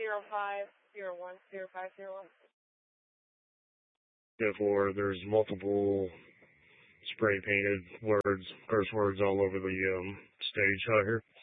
05010501. 4, there's multiple spray painted words, curse words all over the stage out here.